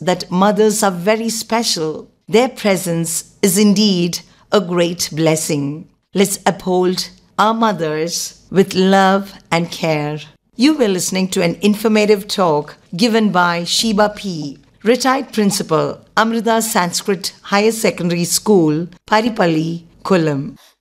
that mothers are very special. Their presence is indeed a great blessing. Let's uphold our mothers with love and care. You were listening to an informative talk given by Sheba P., retired principal, Amrita Sanskrit Higher Secondary School, Paripalli, Kollam.